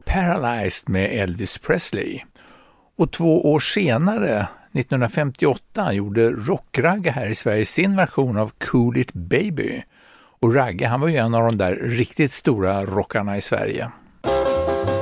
Paralyzed med Elvis Presley. Och 2 år senare, 1958, gjorde Rock-Ragge här i Sverige sin version av Cool It Baby. Och Ragge, han var ju en av de där riktigt stora rockarna i Sverige.